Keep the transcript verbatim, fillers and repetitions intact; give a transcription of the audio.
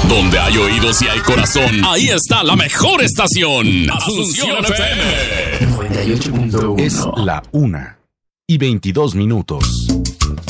Donde hay oídos y hay corazón, ahí está la mejor estación. Asunción F M. noventa y ocho punto uno. Es la una y veintidós minutos.